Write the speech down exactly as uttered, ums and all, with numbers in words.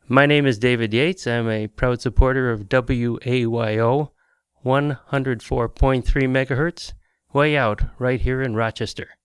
My name is David Yates. I'm a proud supporter of W A Y O one oh four point three megahertz, way out right here in Rochester.